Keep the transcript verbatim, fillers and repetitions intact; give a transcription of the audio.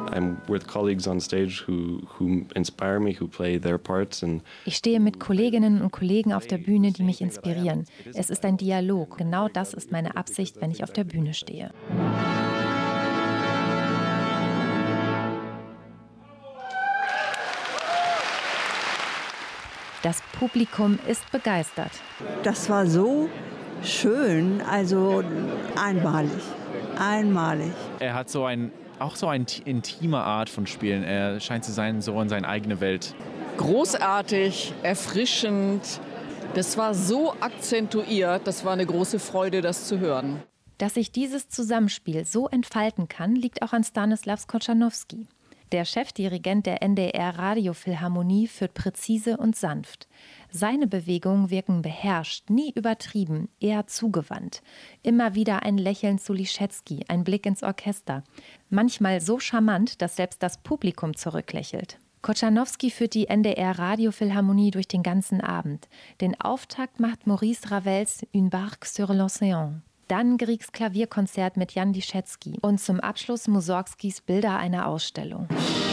I'm with colleagues on stage who, who inspire me, who play their parts. And ich stehe mit Kolleginnen und Kollegen auf der Bühne, die mich inspirieren. Es ist ein Dialog. Genau das ist meine Absicht, wenn ich auf der Bühne stehe. Das Publikum ist begeistert. Das war so schön, also einmalig, einmalig. Er hat so ein, auch so eine intime Art von Spielen. Er scheint zu sein, so in seine eigene Welt. Großartig, erfrischend. Das war so akzentuiert, das war eine große Freude, das zu hören. Dass sich dieses Zusammenspiel so entfalten kann, liegt auch an Stanislav Kochanowski. Der Chefdirigent der N D R-Radiophilharmonie führt präzise und sanft. Seine Bewegungen wirken beherrscht, nie übertrieben, eher zugewandt. Immer wieder ein Lächeln zu Liszewski, ein Blick ins Orchester. Manchmal so charmant, dass selbst das Publikum zurücklächelt. Kochanowski führt die N D R-Radiophilharmonie durch den ganzen Abend. Den Auftakt macht Maurice Ravels Une barque sur l'océan. Dann Griegs Klavierkonzert mit Jan Liszewski und zum Abschluss Mussorgskis Bilder einer Ausstellung.